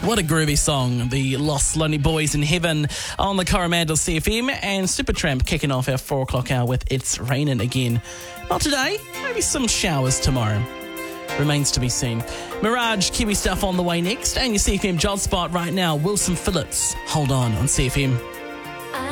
What a groovy song. The Lost Lonely Boys in Heaven on the Coromandel CFM, and Supertramp kicking off our 4 o'clock hour with It's Raining Again. Not today, maybe some showers tomorrow. Remains to be seen. Mirage, Kiwi Stuff on the way next, and your CFM Job Spot right now. Wilson Phillips, Hold On CFM.